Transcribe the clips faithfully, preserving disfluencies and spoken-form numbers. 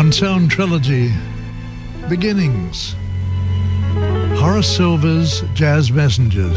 On Sound Trilogy, Beginnings, Horace Silver's Jazz Messengers.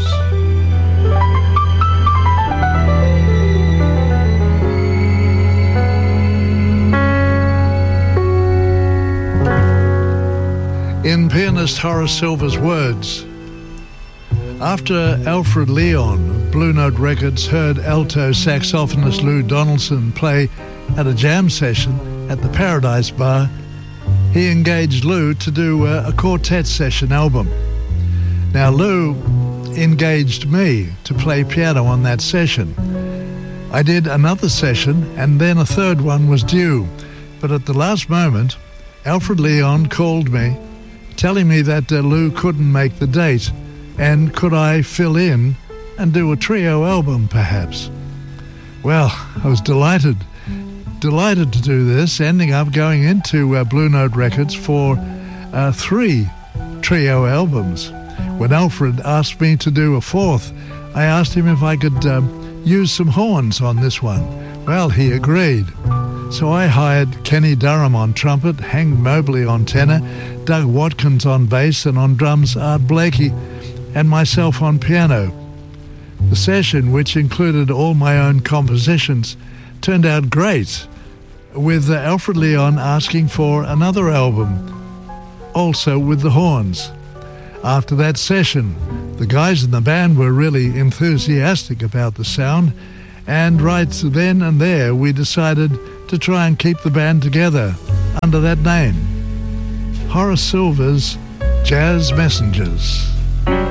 In pianist Horace Silver's words, after Alfred Leon of Blue Note Records heard alto saxophonist Lou Donaldson play at a jam session at the Paradise Bar, he engaged Lou to do a, a quartet session album. Now Lou engaged me to play piano on that session. I did another session and then a third one was due, but at the last moment Alfred Leon called me telling me that uh, Lou couldn't make the date and could I fill in and do a trio album perhaps. Well, I was delighted. Delighted to do this, ending up going into uh, Blue Note Records for uh, three trio albums. When Alfred asked me to do a fourth, I asked him if I could um, use some horns on this one. Well, he agreed. So I hired Kenny Durham on trumpet, Hank Mobley on tenor, Doug Watkins on bass, and on drums Art Blakey, and myself on piano. The session, which included all my own compositions, turned out great, with uh, Alfred Leon asking for another album, also with the horns. After that session, the guys in the band were really enthusiastic about the sound, and right then and there we decided to try and keep the band together under that name, Horace Silver's Jazz Messengers.